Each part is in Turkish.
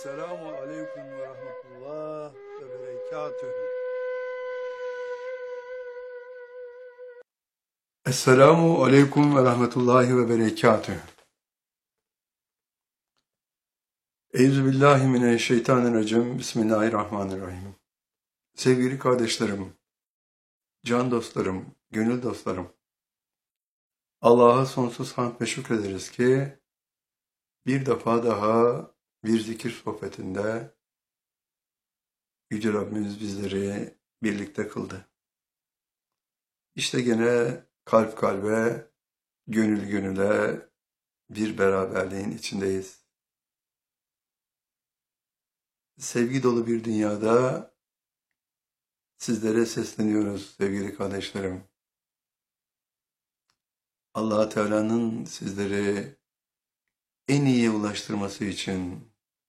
Selamu aleyküm ve rahmetullah ve berekatühü. Esselamu aleyküm ve rahmetullahi ve berekatühü. Euzubillahimineşşeytanirracim. Bismillahirrahmanirrahim. Sevgili kardeşlerim, can dostlarım, gönül dostlarım. Allah'a sonsuz hamd ve şükrederiz ki bir defa daha bir zikir sohbetinde Yüce Rabbimiz bizleri birlikte kıldı. İşte gene kalp kalbe, gönül gönüle bir beraberliğin içindeyiz. Sevgi dolu bir dünyada sizlere sesleniyoruz sevgili kardeşlerim. Allah Teala'nın sizleri en iyi ulaştırması için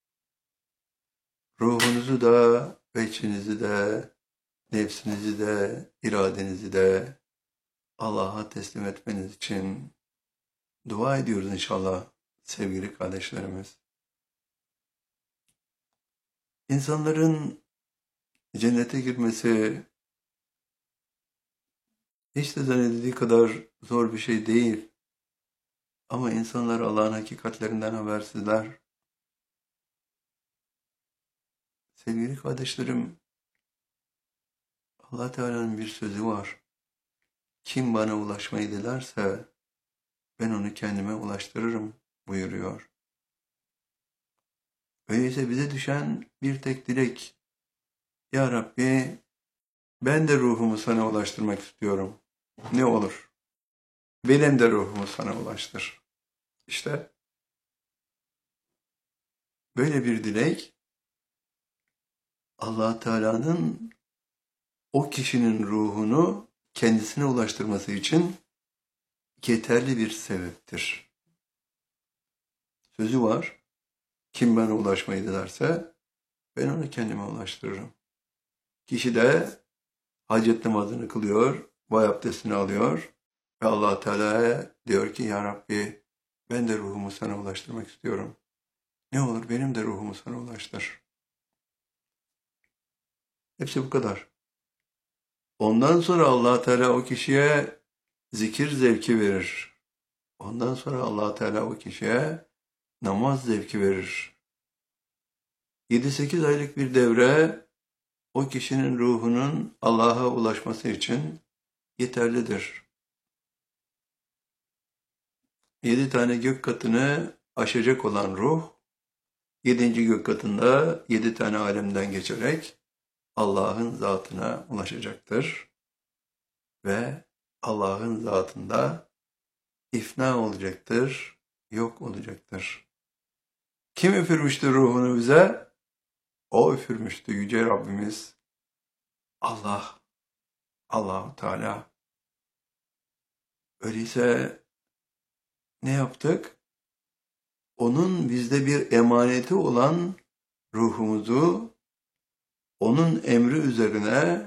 ruhunuzu da, içinizi de, nefsinizi de, iradenizi de Allah'a teslim etmeniz için dua ediyoruz inşallah sevgili kardeşlerimiz. İnsanların cennete girmesi hiç de zannedildiği kadar zor bir şey değil. Ama insanlar Allah'ın hakikatlerinden habersizler. Sevgili kardeşlerim, Allah Teala'nın bir sözü var. Kim bana ulaşmayı dilerse ben onu kendime ulaştırırım buyuruyor. Öyleyse bize düşen bir tek dilek. Ya Rabbi, ben de ruhumu sana ulaştırmak istiyorum. Ne olur? Benim de ruhumu sana ulaştır. İşte böyle bir dilek Allah Teala'nın o kişinin ruhunu kendisine ulaştırması için yeterli bir sebeptir. Sözü var. Kim bana ulaşmayı dilerse ben onu kendime ulaştırırım. Kişi de hacet namazını kılıyor, vay abdestini alıyor ve Allah Teala'ya diyor ki ya Rabbi ben de ruhumu sana ulaştırmak istiyorum. Ne olur benim de ruhumu sana ulaştır. Hepsi bu kadar. Ondan sonra Allah Teala o kişiye zikir zevki verir. Ondan sonra Allah Teala o kişiye namaz zevki verir. 7-8 aylık bir devre o kişinin ruhunun Allah'a ulaşması için yeterlidir. 7 tane gök katını aşacak olan ruh, 7. gök katında 7 tane alemden geçerek Allah'ın zatına ulaşacaktır. Ve Allah'ın zatında ifna olacaktır, yok olacaktır. Kim üfürmüştü ruhunu bize? O üfürmüştü Yüce Rabbimiz. Allah, Allah-u Teala. Öyleyse ne yaptık? Onun bizde bir emaneti olan ruhumuzu, onun emri üzerine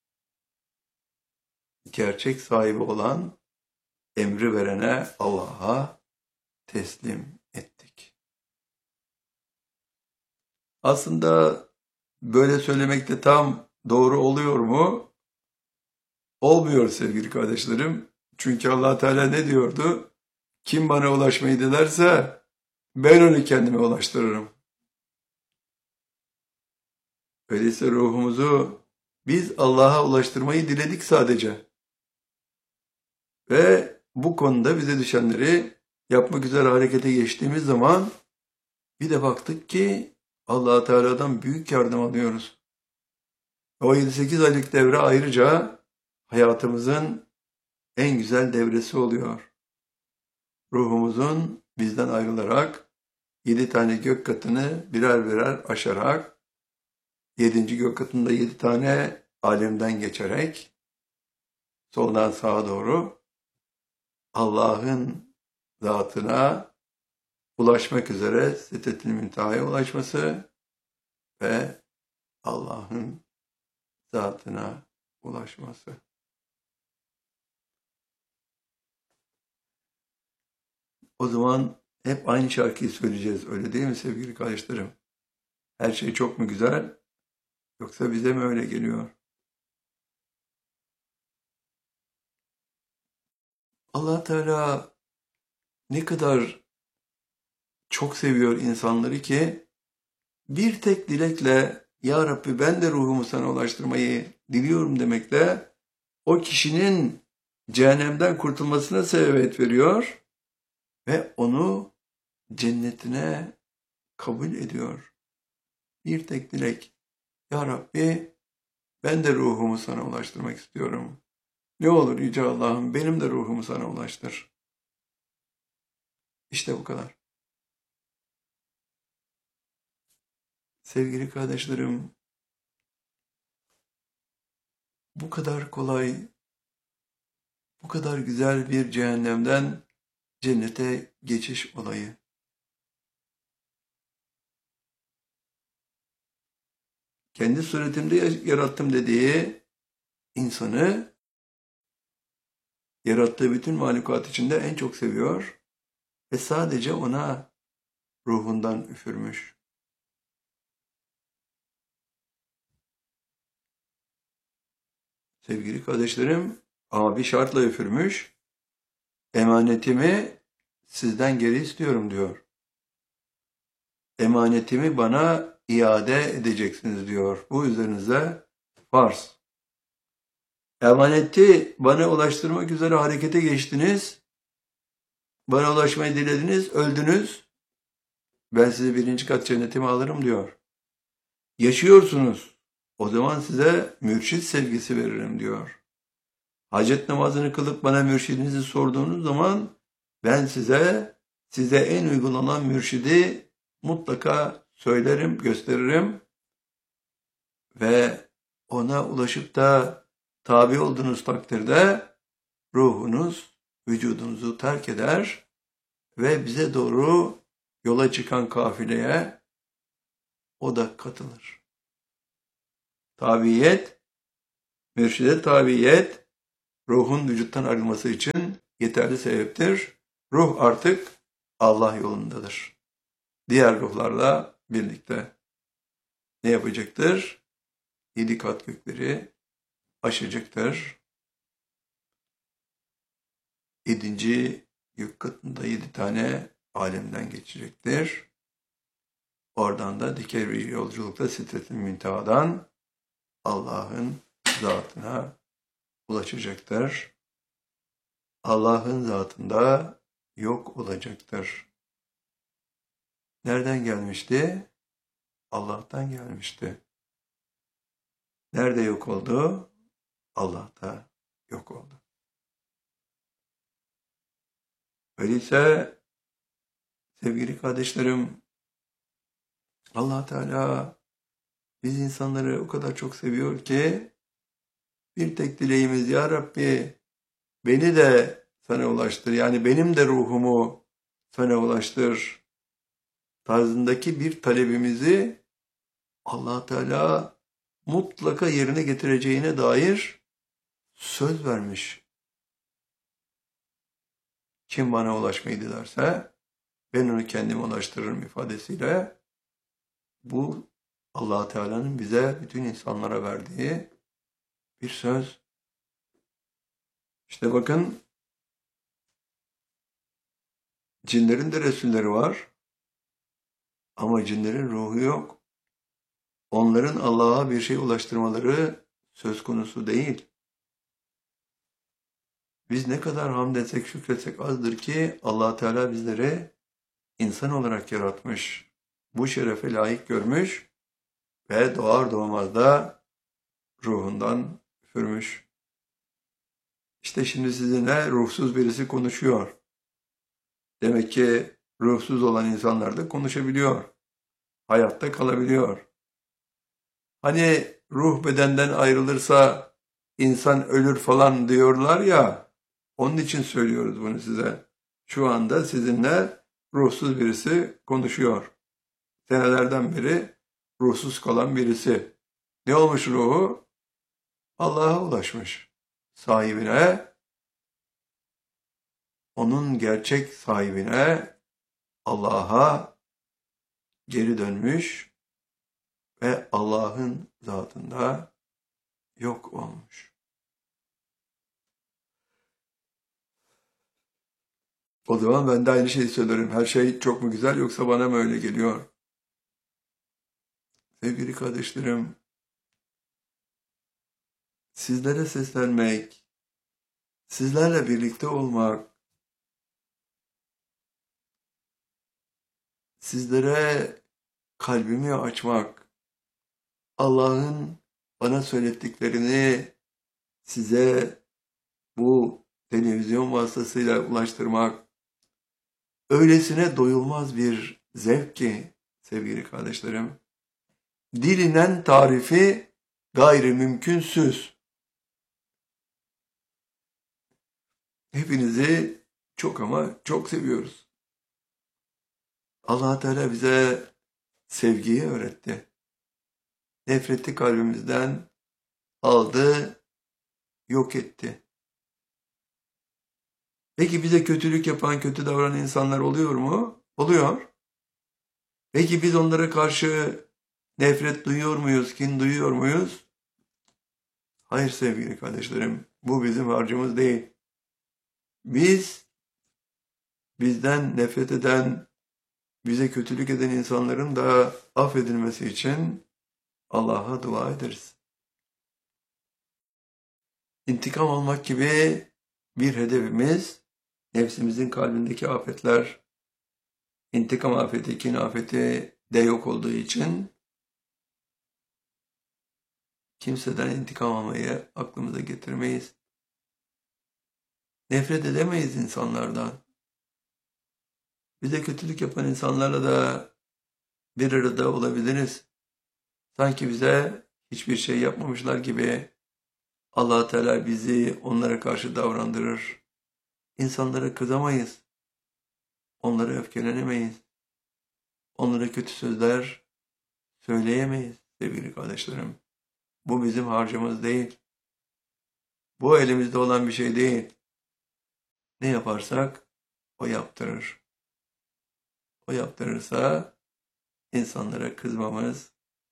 gerçek sahibi olan, emri verene Allah'a teslim ettik. Aslında böyle söylemek de tam doğru oluyor mu? Olmuyor sevgili kardeşlerim. Çünkü Allah Teala ne diyordu? Kim bana ulaşmayı dilerse ben onu kendime ulaştırırım. Öyleyse ruhumuzu biz Allah'a ulaştırmayı diledik sadece. Ve bu konuda bize düşenleri yapmak üzere harekete geçtiğimiz zaman bir de baktık ki Allah Teala'dan büyük yardım alıyoruz. O 7-8 aylık devre ayrıca hayatımızın en güzel devresi oluyor. Ruhumuzun bizden ayrılarak 7 tane gök katını birer birer aşarak 7. gök katında 7 tane alemden geçerek soldan sağa doğru Allah'ın zatına ulaşmak üzere Sidretül Münteha'ya ulaşması ve Allah'ın zatına ulaşması. O zaman hep aynı şarkıyı söyleyeceğiz, öyle değil mi sevgili kardeşlerim? Her şey çok mu güzel? Yoksa bize mi öyle geliyor? Allah Teala ne kadar çok seviyor insanları ki bir tek dilekle Ya Rabbi ben de ruhumu sana ulaştırmayı diliyorum demekle o kişinin cehennemden kurtulmasına sebebiyet veriyor ve onu cennetine kabul ediyor. Bir tek dilek. Ya Rabbi ben de ruhumu sana ulaştırmak istiyorum. Ne olur Yüce Allah'ım benim de ruhumu sana ulaştır. İşte bu kadar. Sevgili kardeşlerim, bu kadar kolay, bu kadar güzel bir cehennemden cennete geçiş olayı. Kendi suretimde yarattım dediği insanı yarattığı bütün mahlukat içinde en çok seviyor ve sadece ona ruhundan üfürmüş. Sevgili kardeşlerim, abi şartla üfürmüş, emanetimi sizden geri istiyorum diyor. Emanetimi bana iade edeceksiniz diyor. Bu üzerinize farz. Emaneti bana ulaştırmak üzere harekete geçtiniz. Bana ulaşmayı dilediniz, öldünüz. Ben size 1. kat cennetimi alırım diyor. Yaşıyorsunuz. O zaman size mürşit sevgisi veririm diyor. Hacet namazını kılıp bana mürşidinizi sorduğunuz zaman ben size en uygun olan mürşidi mutlaka söylerim, gösteririm ve ona ulaşıp da tabi olduğunuz takdirde ruhunuz vücudunuzu terk eder ve bize doğru yola çıkan kafileye o da katılır. Tabiyet, mürşide tabiyet, ruhun vücuttan ayrılması için yeterli sebeptir. Ruh artık Allah yolundadır. Diğer ruhlarla birlikte ne yapacaktır? 7 kat gökleri aşacaktır. 7. gök katında 7 tane alemden geçecektir. Oradan da diker bir yolculukta Sidret-i Münteha'dan Allah'ın zatına ulaşacaktır. Allah'ın zatında yok olacaktır. Nereden gelmişti? Allah'tan gelmişti. Nerede yok oldu? Allah'ta yok oldu. Öyleyse sevgili kardeşlerim, Allah Teala biz insanları o kadar çok seviyor ki bir tek dileğimiz Ya Rabbi beni de sana ulaştır. Yani benim de ruhumu sana ulaştır tarzındaki bir talebimizi Allah Teala mutlaka yerine getireceğine dair söz vermiş. Kim bana ulaşmayı dilerse ben onu kendime ulaştırırım ifadesiyle bu Allah Teala'nın bize bütün insanlara verdiği bir söz. İşte bakın cinlerin de resulleri var ama cinlerin ruhu yok. Onların Allah'a bir şey ulaştırmaları söz konusu değil. Biz ne kadar hamd etsek, şükretsek azdır ki Allah Teala bizleri insan olarak yaratmış. Bu şerefe layık görmüş ve doğar doğmaz da ruhundan üfürmüş. İşte şimdi sizinle ruhsuz birisi konuşuyor. Demek ki ruhsuz olan insanlar da konuşabiliyor. Hayatta kalabiliyor. Hani ruh bedenden ayrılırsa insan ölür falan diyorlar ya, onun için söylüyoruz bunu size. Şu anda sizinle ruhsuz birisi konuşuyor. Senelerden beri ruhsuz kalan birisi. Ne olmuş ruhu? Allah'a ulaşmış. Sahibine, onun gerçek sahibine, Allah'a geri dönmüş ve Allah'ın zatında yok olmuş. O zaman ben de aynı şeyi söylerim. Her şey çok mu güzel yoksa bana mı öyle geliyor? Sevgili kardeşlerim, sizlere seslenmek, sizlerle birlikte olmak, sizlere kalbimi açmak, Allah'ın bana söylettiklerini size bu televizyon vasıtasıyla ulaştırmak, öylesine doyulmaz bir zevk ki sevgili kardeşlerim, dilinden tarifi gayri mümkünsüz. Hepinizi çok ama çok seviyoruz. Allah Teala bize sevgiyi öğretti. Nefreti kalbimizden aldı, yok etti. Peki bize kötülük yapan, kötü davranan insanlar oluyor mu? Oluyor. Peki biz onlara karşı nefret duyuyor muyuz, kin duyuyor muyuz? Hayır sevgili kardeşlerim, bu bizim harcımız değil. Bizden nefret eden, bize kötülük eden insanların da affedilmesi için Allah'a dua ederiz. İntikam almak gibi bir hedefimiz, nefsimizin kalbindeki afetler, intikam afeti, kin afeti de yok olduğu için kimseden intikam almayı aklımıza getirmeyiz. Nefret edemeyiz insanlardan. Bize kötülük yapan insanlarla da bir arada olabiliriz. Sanki bize hiçbir şey yapmamışlar gibi Allah Teala bizi onlara karşı davrandırır. İnsanlara kızamayız. Onlara öfkelenemeyiz. Onlara kötü sözler söyleyemeyiz sevgili kardeşlerim. Bu bizim harcımız değil. Bu elimizde olan bir şey değil. Ne yaparsak o yaptırır. O yaptırırsa insanlara kızmamız,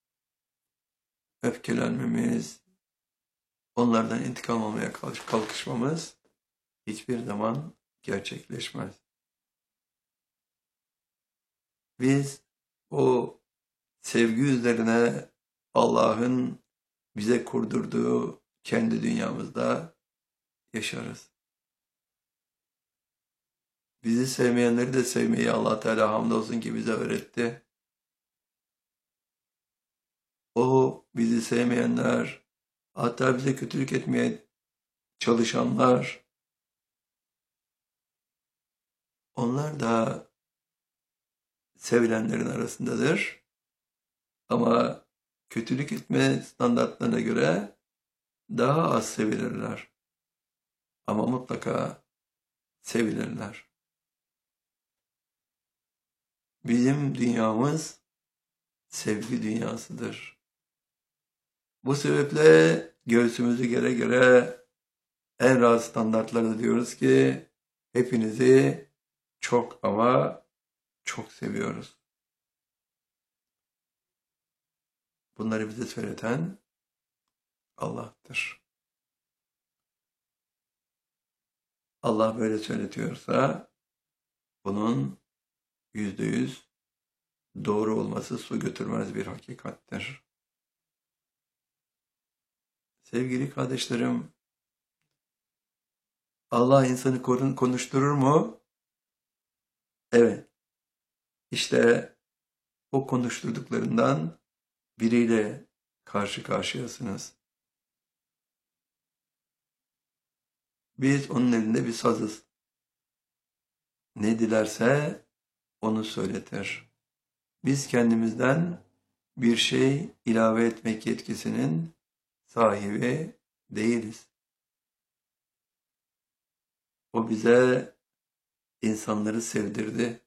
öfkelenmemiz, onlardan intikam almaya kalkışmamız hiçbir zaman gerçekleşmez. Biz o sevgi üzerine Allah'ın bize kurdurduğu kendi dünyamızda yaşarız. Bizi sevmeyenleri de sevmeyi Allah Teala hamdolsun ki bize öğretti. O bizi sevmeyenler, hatta bize kötülük etmeye çalışanlar, onlar da sevilenlerin arasındadır. Ama kötülük etme standartlarına göre daha az sevilirler. Ama mutlaka sevilirler. Bizim dünyamız sevgi dünyasıdır. Bu sebeple göğsümüzü gere gere en rahat standartlarda diyoruz ki hepinizi çok ama çok seviyoruz. Bunları bize söyleten Allah'tır. Allah böyle söyletiyorsa bunun %100 doğru olması su götürmez bir hakikattir. Sevgili kardeşlerim, Allah insanı konuşturur mu? Evet. İşte o konuşturduklarından biriyle karşı karşıyasınız. Biz onun elinde bir sazız. Ne dilerse onu söyletir. Biz kendimizden bir şey ilave etmek yetkisinin sahibi değiliz. O bize insanları sevdirdi.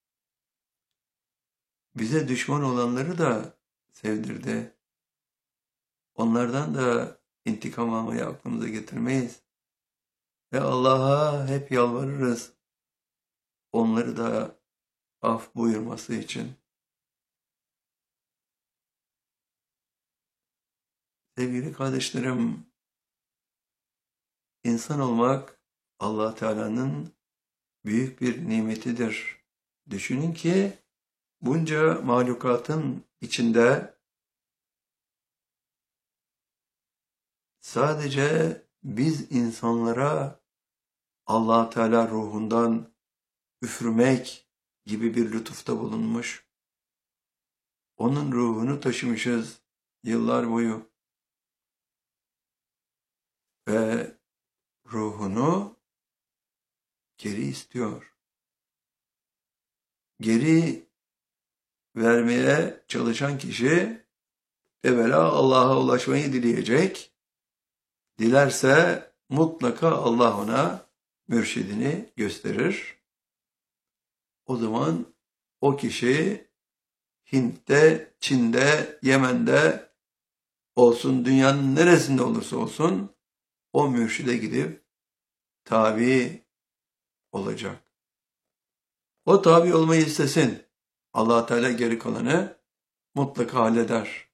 Bize düşman olanları da sevdirdi. Onlardan da intikam almayı aklımıza getirmeyiz. Ve Allah'a hep yalvarırız. Onları da af buyurması için. Sevgili kardeşlerim, insan olmak Allah Teala'nın büyük bir nimetidir. Düşünün ki bunca mahlukatın içinde sadece biz insanlara Allah Teala ruhundan üfürmek gibi bir lütufta bulunmuş. Onun ruhunu taşımışız yıllar boyu ve ruhunu geri istiyor. Geri vermeye çalışan kişi evvela Allah'a ulaşmayı dileyecek. Dilerse mutlaka Allah ona mürşidini gösterir. O zaman o kişi Hint'te, Çin'de, Yemen'de olsun, dünyanın neresinde olursa olsun o mürşide gidip tabi olacak. O tabi olmayı istesin. Allah Teala geri kalanı mutlaka halleder.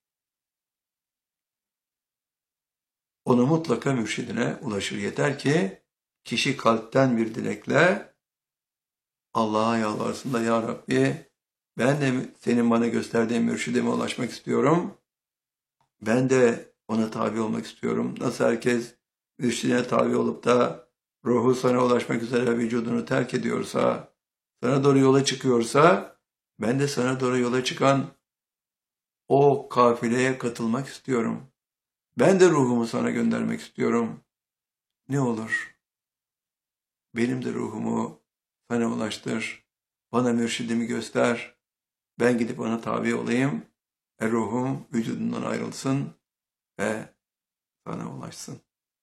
Onu mutlaka mürşidine ulaşır. Yeter ki kişi kalpten bir dilekle Allah'a yalvarsın da ya Rabbi ben de senin bana gösterdiğin mürşidime ulaşmak istiyorum. Ben de ona tabi olmak istiyorum. Nasıl herkes mürşidine tabi olup da ruhu sana ulaşmak üzere vücudunu terk ediyorsa, sana doğru yola çıkıyorsa, ben de sana doğru yola çıkan o kafileye katılmak istiyorum. Ben de ruhumu sana göndermek istiyorum. Ne olur? Benim de ruhumu sana ulaştır. Bana mürşidimi göster. Ben gidip ona tabi olayım. Ruhum vücudundan ayrılsın ve sana ulaşsın.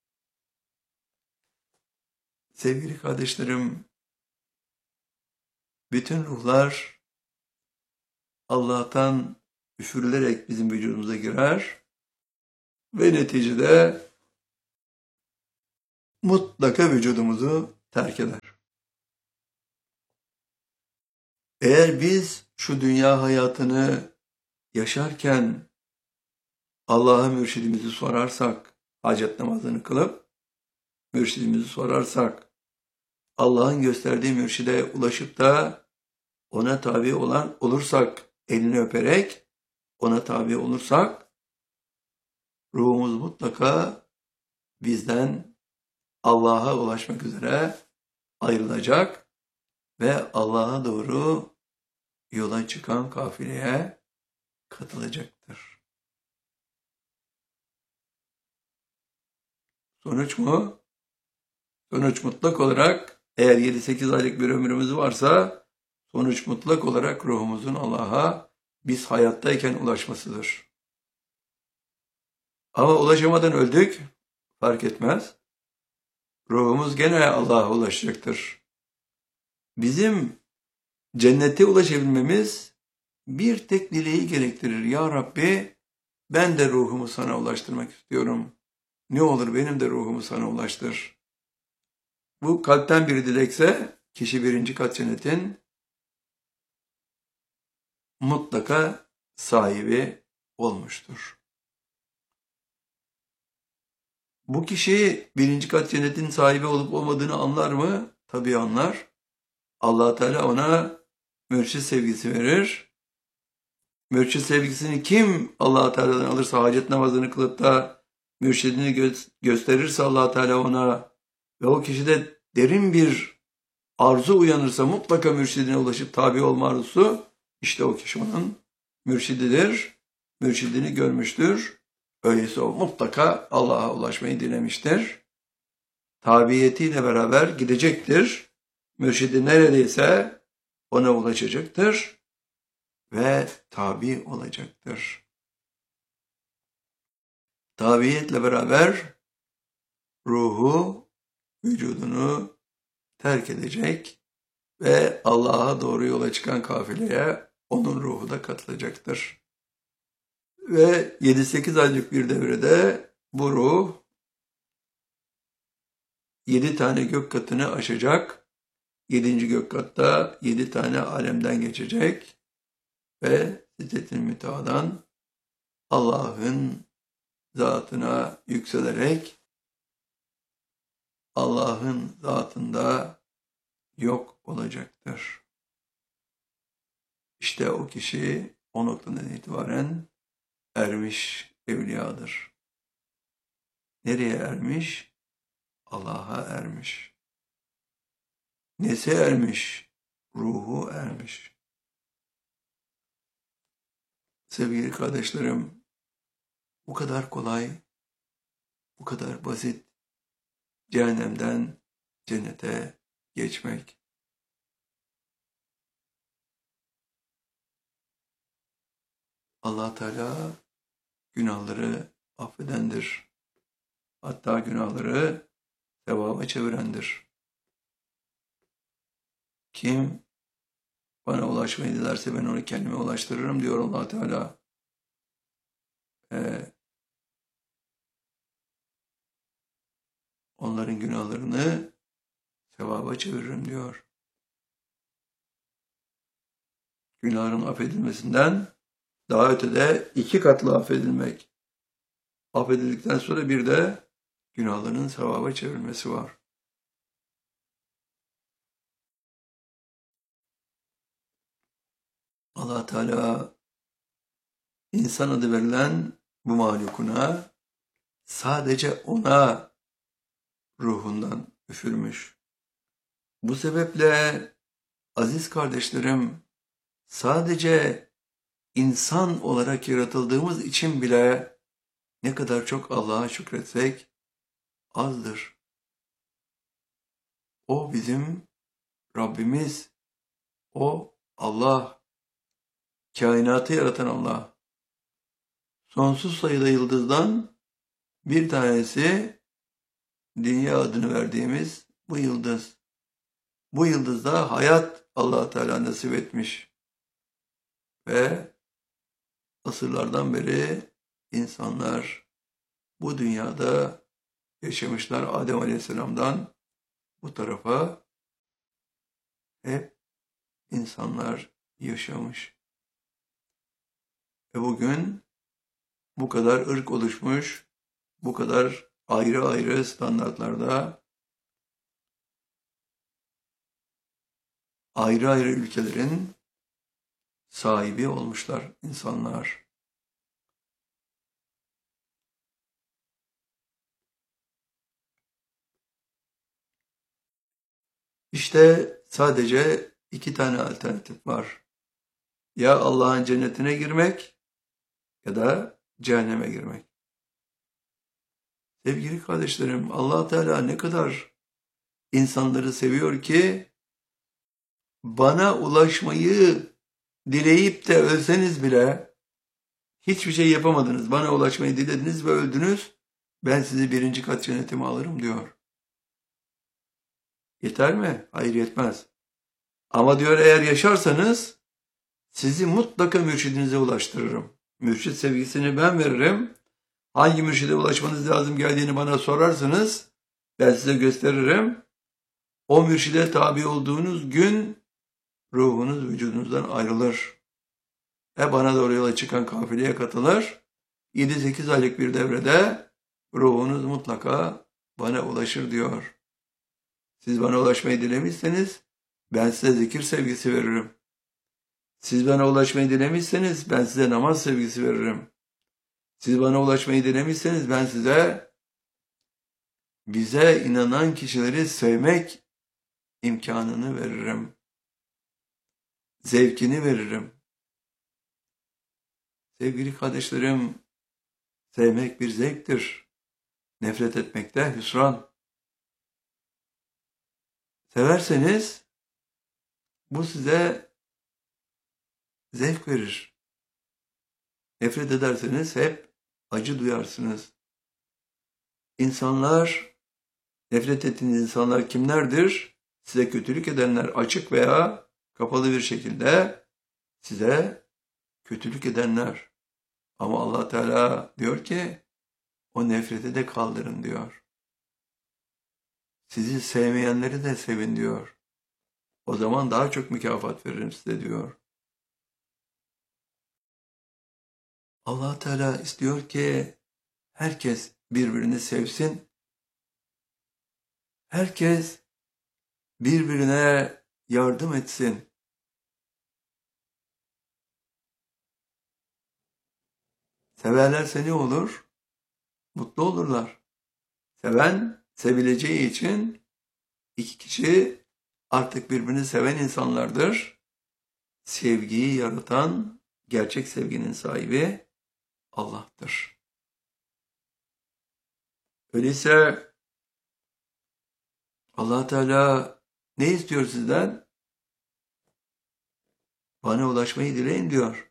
Sevgili kardeşlerim, bütün ruhlar Allah'tan üfürülerek bizim vücudumuza girer ve neticede mutlaka vücudumuzu terk eder. Eğer biz şu dünya hayatını yaşarken Allah'a mürşidimizi sorarsak, hacet namazını kılıp mürşidimizi sorarsak, Allah'ın gösterdiği mürşide ulaşıp da ona tabi olursak, elini öperek ona tabi olursak, ruhumuz mutlaka bizden Allah'a ulaşmak üzere ayrılacak ve Allah'a doğru yola çıkan kafileye katılacaktır. Sonuç mu? Sonuç mutlak olarak eğer 7-8 aylık bir ömrümüz varsa sonuç mutlak olarak ruhumuzun Allah'a biz hayattayken ulaşmasıdır. Ama ulaşamadan öldük, fark etmez. Ruhumuz gene Allah'a ulaşacaktır. Bizim cennete ulaşabilmemiz bir tek dileği gerektirir. Ya Rabbi ben de ruhumu sana ulaştırmak istiyorum. Ne olur benim de ruhumu sana ulaştır. Bu kalpten bir dilekse kişi 1. kat cennetin mutlaka sahibi olmuştur. Bu kişi 1. kat cennetin sahibi olup olmadığını anlar mı? Tabii anlar. Allah Teala ona mürşid sevgisi verir. Mürşid sevgisini kim Allah Teala'dan alırsa, hacet namazını kılıp da mürşidini gösterirse Allah Teala ona ve o kişide derin bir arzu uyanırsa mutlaka mürşidine ulaşıp tabi olma arzusu, işte o kişi onun mürşididir. Mürşidini görmüştür. Öyleyse o mutlaka Allah'a ulaşmayı dilemiştir. Tabiyetiyle beraber gidecektir. Mürşidi neredeyse ona ulaşacaktır ve tabi olacaktır. Tabiyetle beraber ruhu, vücudunu terk edecek ve Allah'a doğru yola çıkan kafileye onun ruhu da katılacaktır. Ve 7-8 aylık bir devrede bu ruh 7 tane gök katını aşacak. 7. gök katta 7 tane alemden geçecek ve Sidret-i Münteha'dan Allah'ın zatına yükselerek Allah'ın zatında yok olacaktır. İşte o kişi o noktadan itibaren ermiş evliyadır. Nereye ermiş? Allah'a ermiş. Nesi ermiş? Ruhu ermiş. Sevgili kardeşlerim, bu kadar kolay, bu kadar basit cehennemden cennete geçmek. Allah Teala günahları affedendir. Hatta günahları sevaba çevirendir. Kim bana ulaşmayı dilerse ben onu kendime ulaştırırım diyor Allah Teala. Onların günahlarını sevaba çeviririm diyor. Günahın affedilmesinden daha ötede 2 katlı affedilmek. Affedildikten sonra bir de günahların sevaba çevrilmesi var. Allah Teala insan adı verilen bu mahlukuna sadece ona ruhundan üfürmüş. Bu sebeple aziz kardeşlerim, sadece insan olarak yaratıldığımız için bile ne kadar çok Allah'a şükretsek azdır. O bizim Rabbimiz, o Allah, kainatı yaratan Allah. Sonsuz sayıda yıldızdan bir tanesi dünya adını verdiğimiz bu yıldız. Bu yıldızda hayat Allah Teala nasip etmiş. Ve asırlardan beri insanlar bu dünyada yaşamışlar. Adem Aleyhisselam'dan bu tarafa hep insanlar yaşamış. Ve bugün bu kadar ırk oluşmuş, bu kadar ayrı ayrı standartlarda, ayrı ayrı ülkelerin sahibi olmuşlar insanlar. İşte sadece 2 tane alternatif var. Ya Allah'ın cennetine girmek ya da cehenneme girmek. Sevgili kardeşlerim, Allah Teala ne kadar insanları seviyor ki bana ulaşmayı dileyip de ölseniz bile hiçbir şey yapamadınız. Bana ulaşmayı dilediniz ve öldünüz. Ben sizi 1. kat cennetime alırım diyor. Yeter mi? Hayır, yetmez. Ama diyor eğer yaşarsanız sizi mutlaka mürşidinize ulaştırırım. Mürşid sevgisini ben veririm. Hangi mürşide ulaşmanız lazım geldiğini bana sorarsınız. Ben size gösteririm. O mürşide tabi olduğunuz gün ruhunuz vücudunuzdan ayrılır. Ve bana doğru yola çıkan kafileye katılır. 7-8 aylık bir devrede ruhunuz mutlaka bana ulaşır diyor. Siz bana ulaşmayı dilemişseniz ben size zikir sevgisi veririm. Siz bana ulaşmayı dilemişseniz ben size namaz sevgisi veririm. Siz bana ulaşmayı dilemişseniz ben size bize inanan kişileri sevmek imkanını veririm. Zevkini veririm. Sevgili kardeşlerim, sevmek bir zevktir. Nefret etmek de hüsran. Severseniz bu size zevk verir. Nefret ederseniz hep acı duyarsınız. İnsanlar, nefret ettiğiniz insanlar kimlerdir? Size kötülük edenler, açık veya kapalı bir şekilde size kötülük edenler. Ama Allah Teala diyor ki o nefreti de kaldırın diyor. Sizi sevmeyenleri de sevin diyor. O zaman daha çok mükafat veririm size diyor. Allah Teala istiyor ki Herkes birbirini sevsin. Herkes birbirine yardım etsin. Severlerse ne olur? Mutlu olurlar. Seven, sevileceği için iki kişi artık birbirini seven insanlardır. Sevgiyi yaratan, gerçek sevginin sahibi Allah'tır. Öyleyse Allah Teala ne istiyor sizden? Bana ulaşmayı dileyin diyor.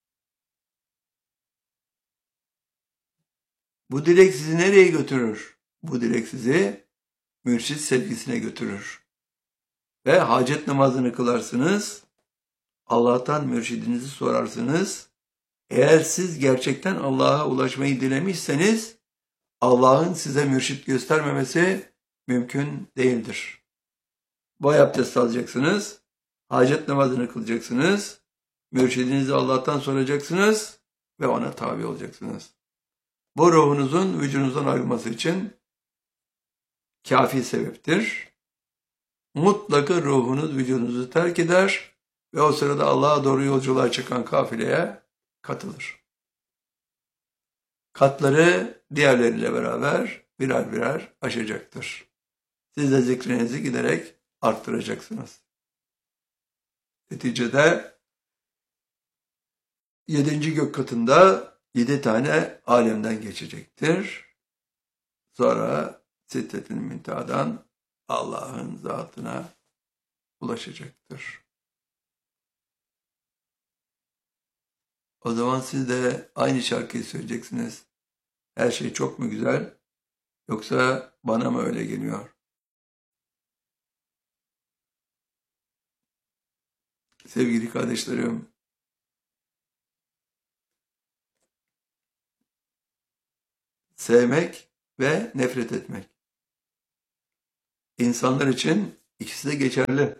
Bu dilek sizi nereye götürür? Bu dilek sizi mürşit sevgisine götürür. Ve hacet namazını kılarsınız. Allah'tan mürşidinizi sorarsınız. Eğer siz gerçekten Allah'a ulaşmayı dilemişseniz Allah'ın size mürşit göstermemesi mümkün değildir. Boy abdest alacaksınız. Hacet namazını kılacaksınız. Mürşidinizi Allah'tan soracaksınız ve ona tabi olacaksınız. Bu ruhunuzun vücudunuzdan ayrılması için kafi sebeptir. Mutlaka ruhunuz vücudunuzu terk eder ve o sırada Allah'a doğru yolculuğa çıkan kafileye katılır. Katları diğerleriyle beraber birer birer aşacaktır. Siz de zikrinizi giderek arttıracaksınız. Neticede 7. gök katında 7 tane alemden geçecektir. Sonra Sidret-i Münteha'dan Allah'ın zatına ulaşacaktır. O zaman siz de aynı şarkıyı söyleyeceksiniz. Her şey çok mu güzel, yoksa bana mı öyle geliyor? Sevgili kardeşlerim, sevmek ve nefret etmek. İnsanlar için ikisi de geçerli.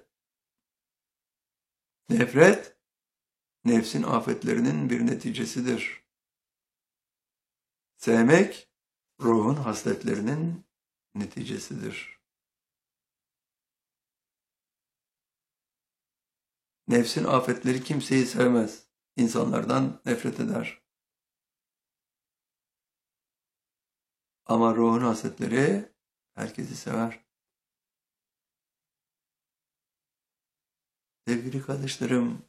Nefret, nefsin afetlerinin bir neticesidir. Sevmek, ruhun hasletlerinin neticesidir. Nefsin afetleri kimseyi sevmez. İnsanlardan nefret eder. Ama ruhun hasletleri herkesi sever. Sevgili kardeşlerim,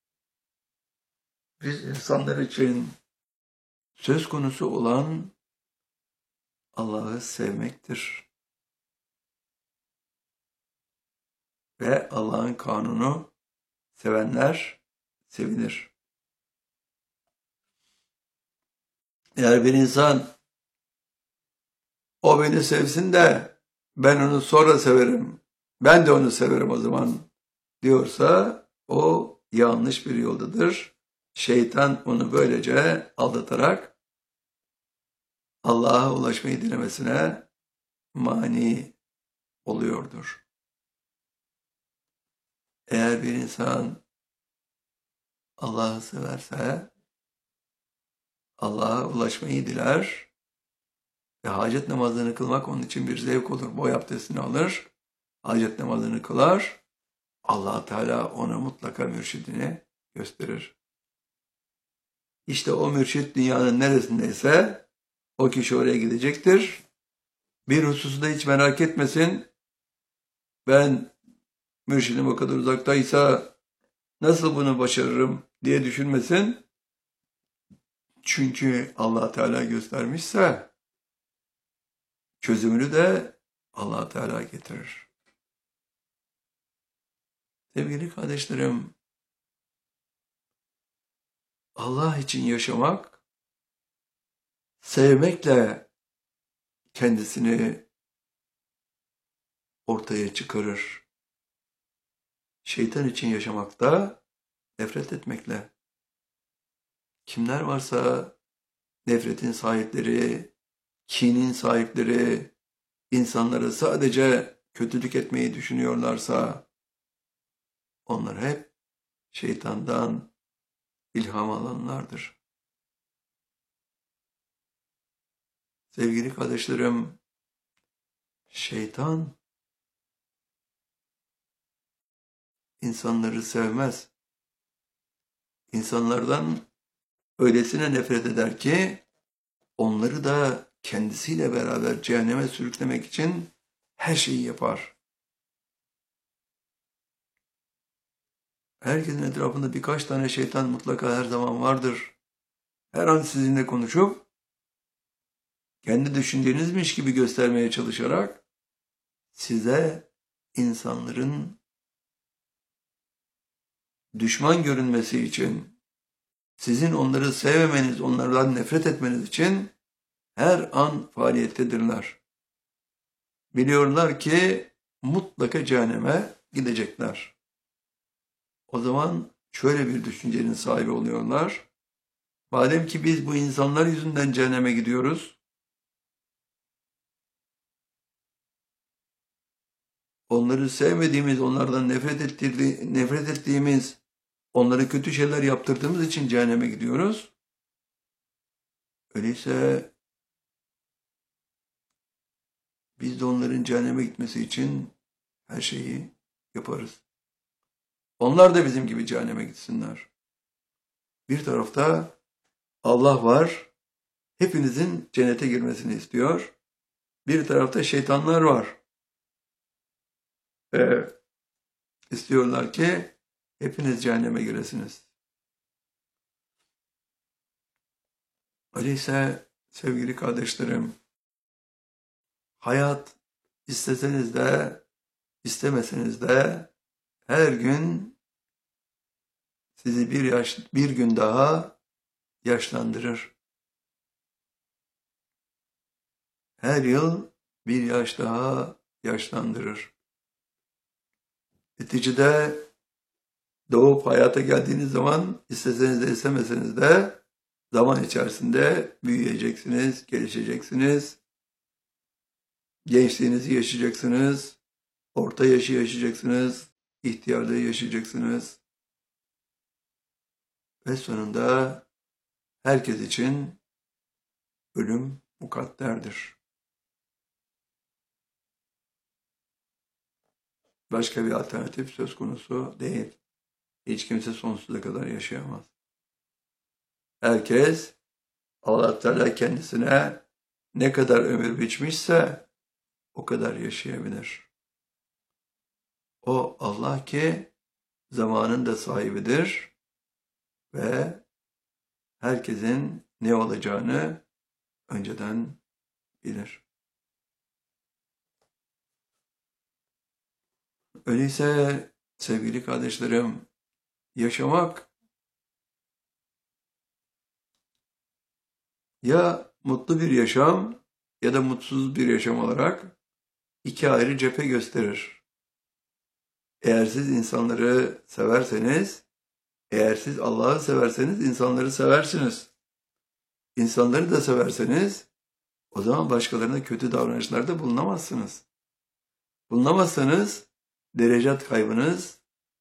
biz insanlar için söz konusu olan Allah'ı sevmektir. Ve Allah'ın kanunu sevenler sevilir. Eğer bir insan o beni sevsin de ben onu sonra severim, ben de onu severim o zaman diyorsa o yanlış bir yoldadır. Şeytan onu böylece aldatarak Allah'a ulaşmayı dilemesine mani oluyordur. Eğer bir insan Allah'ı severse Allah'a ulaşmayı diler ve hacet namazını kılmak onun için bir zevk olur. Boy abdestini alır, hacet namazını kılar, Allah Teala ona mutlaka mürşidini gösterir. İşte o mürşit dünyanın neresindeyse o kişi oraya gidecektir. Bir hususu da hiç merak etmesin. Ben mürşidim o kadar uzaktaysa nasıl bunu başarırım diye düşünmesin. Çünkü Allah Teala göstermişse çözümünü de Allah Teala getirir. Sevgili kardeşlerim, Allah için yaşamak, sevmekle kendisini ortaya çıkarır. Şeytan için yaşamak da nefret etmekle. Kimler varsa nefretin sahipleri, kinin sahipleri, insanlara sadece kötülük etmeyi düşünüyorlarsa, onlar hep şeytandan ilham alanlardır. Sevgili kardeşlerim, şeytan insanları sevmez. İnsanlardan öylesine nefret eder ki onları da kendisiyle beraber cehenneme sürüklemek için her şeyi yapar. Herkesin etrafında birkaç tane şeytan mutlaka her zaman vardır. Her an sizinle konuşup kendi düşüncenizmiş gibi göstermeye çalışarak size insanların düşman görünmesi için, sizin onları sevmemeniz, onlardan nefret etmeniz için her an faaliyettedirler. Biliyorlar ki mutlaka cehenneme gidecekler. O zaman şöyle bir düşüncenin sahibi oluyorlar. Madem ki biz bu insanlar yüzünden cehenneme gidiyoruz, onları sevmediğimiz, onlardan nefret ettiğimiz, onlara kötü şeyler yaptırdığımız için cehenneme gidiyoruz. Öyleyse biz de onların cehenneme gitmesi için her şeyi yaparız. Onlar da bizim gibi cehenneme gitsinler. Bir tarafta Allah var, hepinizin cennete girmesini istiyor. Bir tarafta şeytanlar var. İstiyorlar ki hepiniz cehenneme giresiniz. Öyleyse sevgili kardeşlerim, hayat isteseniz de istemeseniz de her gün sizi bir gün daha yaşlandırır. Her yıl bir yaş daha yaşlandırır. Neticede doğup hayata geldiğiniz zaman isteseniz de istemeseniz de zaman içerisinde büyüyeceksiniz, gelişeceksiniz. Gençliğinizi yaşayacaksınız, orta yaşı yaşayacaksınız, ihtiyarlığı yaşayacaksınız. Ve sonunda herkes için ölüm mukadderdir. Başka bir alternatif söz konusu değil. Hiç kimse sonsuza kadar yaşayamaz. Herkes Allah Teala kendisine ne kadar ömür biçmişse o kadar yaşayabilir. O Allah ki zamanın da sahibidir ve herkesin ne olacağını önceden bilir. Öyleyse sevgili kardeşlerim, yaşamak ya mutlu bir yaşam ya da mutsuz bir yaşam olarak iki ayrı cephe gösterir. Eğer siz insanları severseniz, eğer siz Allah'ı severseniz insanları seversiniz. İnsanları da severseniz o zaman başkalarına kötü davranışlarda bulunamazsınız. Bulunamazsanız derecat kaybınız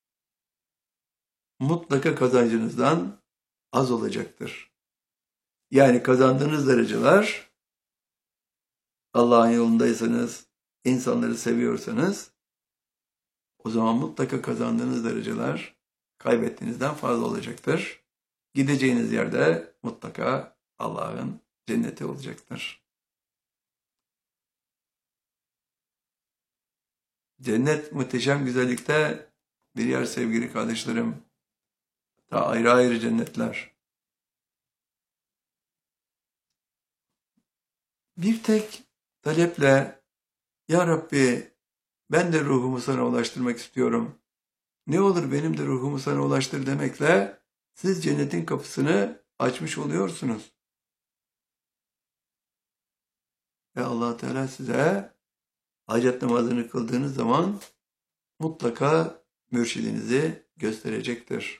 mutlaka kazancınızdan az olacaktır. Yani kazandığınız dereceler Allah'ın yolundaysanız, insanları seviyorsanız o zaman mutlaka kazandığınız dereceler kaybettiğinizden fazla olacaktır. Gideceğiniz yerde mutlaka Allah'ın cenneti olacaktır. Cennet muhteşem güzellikte bir yer sevgili kardeşlerim. Daha ayrı ayrı cennetler. Bir tek taleple Ya Rabbi ben de ruhumu sana ulaştırmak istiyorum. Ne olur benim de ruhumu sana ulaştır demekle siz cennetin kapısını açmış oluyorsunuz. Ve Allah Teala size hacet namazını kıldığınız zaman mutlaka mürşidinizi gösterecektir.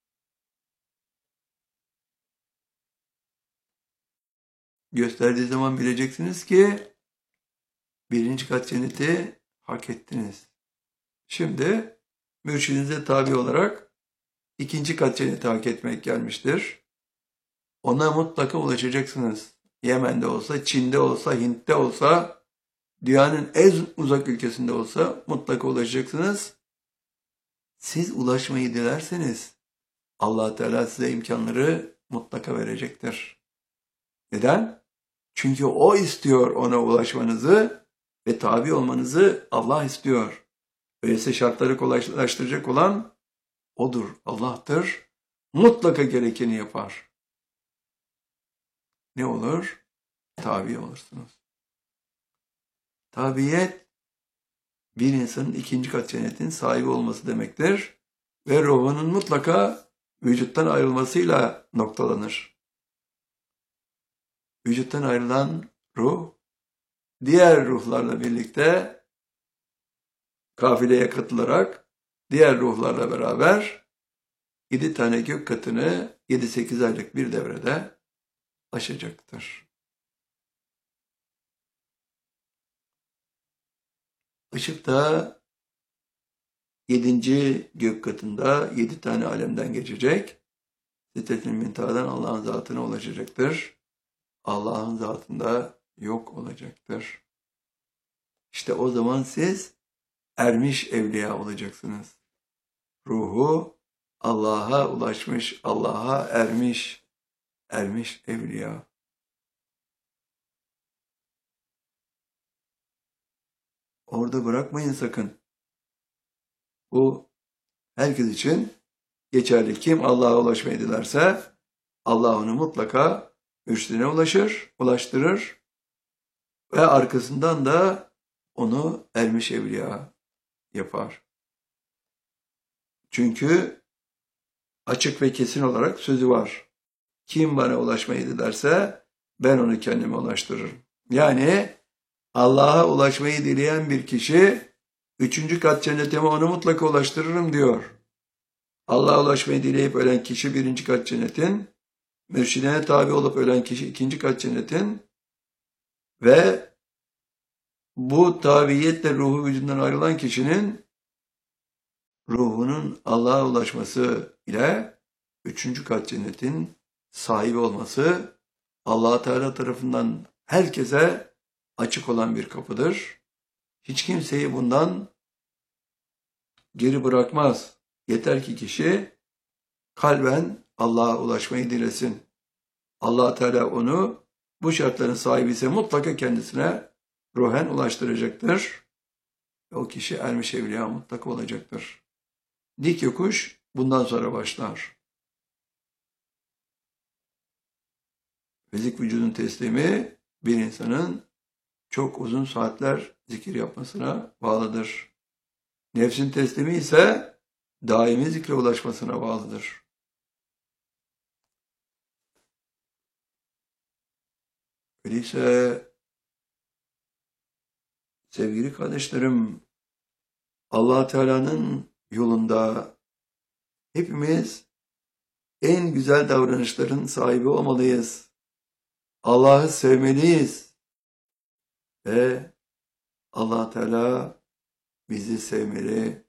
Gösterdiği zaman bileceksiniz ki birinci kat cenneti hak ettiniz. Şimdi mürşidinize tabi olarak ikinci kat cenneti hak etmek gelmiştir. Ona mutlaka ulaşacaksınız. Yemen'de olsa, Çin'de olsa, Hint'te olsa, dünyanın en uzak ülkesinde olsa mutlaka ulaşacaksınız. Siz ulaşmayı dilerseniz Allah Teala size imkanları mutlaka verecektir. Neden? Çünkü O istiyor ona ulaşmanızı ve tabi olmanızı Allah istiyor. Öyleyse şartları kolaylaştıracak olan O'dur, Allah'tır. Mutlaka gerekeni yapar. Ne olur? Tabi olursunuz. Tabiyet, bir insanın ikinci kat cennetin sahibi olması demektir. Ve ruhunun mutlaka vücuttan ayrılmasıyla noktalanır. Vücuttan ayrılan ruh, diğer ruhlarla birlikte kafileye katılarak, diğer ruhlarla beraber 7 tane gök katını 7-8 aylık bir devrede aşacaktır. Işık da 7. gök katında 7 tane alemden geçecek. Sidret-i Münteha'dan Allah'ın zatına ulaşacaktır. Allah'ın zatında yok olacaktır. İşte o zaman siz ermiş evliya olacaksınız. Ruhu Allah'a ulaşmış, Allah'a ermiş evliya. Orada bırakmayın sakın. Bu herkes için geçerli. Kim Allah'a ulaşmayı dilerse Allah onu mutlaka mürşidine ulaştırır ve arkasından da onu ermiş evliya yapar. Çünkü açık ve kesin olarak sözü var. Kim bana ulaşmayı dilerse ben onu kendime ulaştırırım. Yani Allah'a ulaşmayı dileyen bir kişi 3. kat cennetime onu mutlaka ulaştırırım diyor. Allah'a ulaşmayı dileyip ölen kişi 1. kat cennetin, mürşidine tabi olup ölen kişi 2. kat cennetin ve bu tabiiyetle ruhu vücudundan ayrılan kişinin ruhunun Allah'a ulaşması ile 3. kat cennetin sahibi olması Allah Teala tarafından herkese açık olan bir kapıdır. Hiç kimseyi bundan geri bırakmaz. Yeter ki kişi kalben Allah'a ulaşmayı dilesin. Allah Teala onu bu şartların sahibi ise mutlaka kendisine ruhen ulaştıracaktır. O kişi ermiş evliya mutlaka olacaktır. Dik yokuş bundan sonra başlar. Fizik vücudun teslimi bir insanın çok uzun saatler zikir yapmasına bağlıdır. Nefsin teslimi ise daimi zikre ulaşmasına bağlıdır. Öyleyse sevgili kardeşlerim, Allah Teala'nın yolunda hepimiz en güzel davranışların sahibi olmalıyız. Allah'ı sevmeliyiz. Ve Allah Teala bizi sevmeli.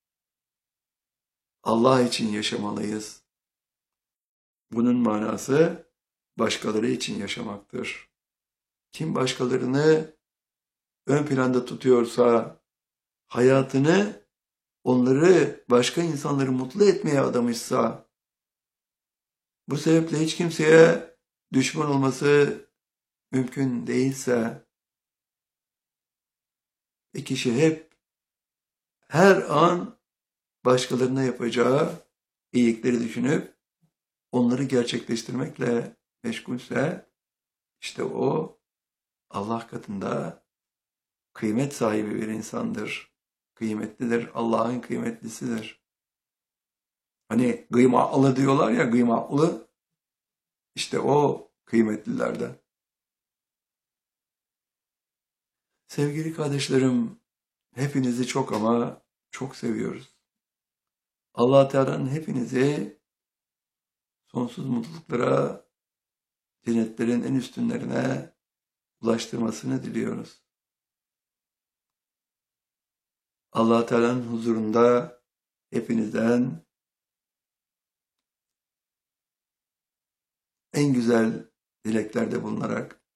Allah için yaşamalıyız. Bunun manası başkaları için yaşamaktır. Kim başkalarını ön planda tutuyorsa, hayatını onları, başka insanları mutlu etmeye adamışsa, bu sebeple hiç kimseye düşman olması mümkün değilse, kişi hep, her an başkalarına yapacağı iyilikleri düşünüp, onları gerçekleştirmekle meşgulse, işte o Allah katında kıymet sahibi bir insandır. Kıymetlidir, Allah'ın kıymetlisidir. Hani kıymetli diyorlar ya, kıymetli, işte o kıymetlilerden. Sevgili kardeşlerim, hepinizi çok ama çok seviyoruz. Allah Teala'nın hepinizi sonsuz mutluluklara, cennetlerin en üstünlerine ulaştırmasını diliyoruz. Allah Teala'nın huzurunda hepinizden en güzel dileklerde bulunarak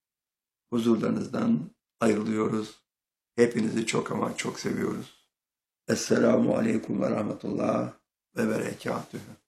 huzurlarınızdan ayrılıyoruz. Hepinizi çok ama çok seviyoruz. Esselamu Aleyküm ve Rahmetullah ve Berekatühü.